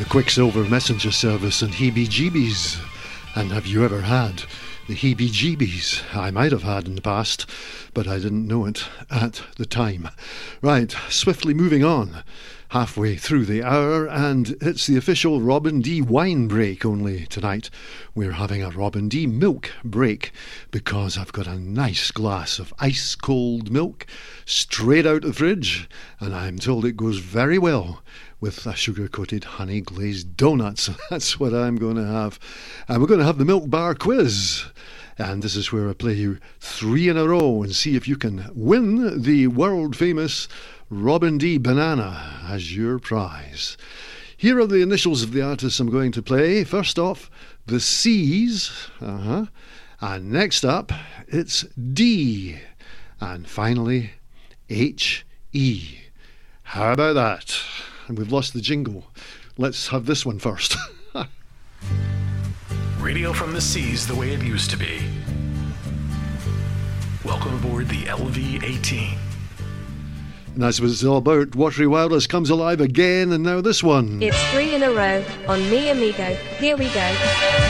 the Quicksilver Messenger Service and heebie-jeebies. And have you ever had the heebie-jeebies? I might have had in the past, but I didn't know it at the time. Right, swiftly moving on. Halfway through the hour, and it's the official Robin D wine break. Only tonight we're having a Robin D milk break because I've got a nice glass of ice cold milk straight out of the fridge, and I'm told it goes very well with a sugar-coated honey glazed donuts. That's what I'm going to have. And we're going to have the milk bar quiz. And this is where I play you 3 in a row and see if you can win the world-famous Robin D banana as your prize. Here are the initials of the artists I'm going to play. First off, the C's. And next up, it's D. And finally, H-E. How about that? And we've lost the jingle. Let's have this one first. Radio from the seas the way it used to be. Welcome aboard the LV-18. And that's what it's all about. Watery Wilderness comes alive again, and now this one. It's 3 in a row on Mi Amigo. Here we go.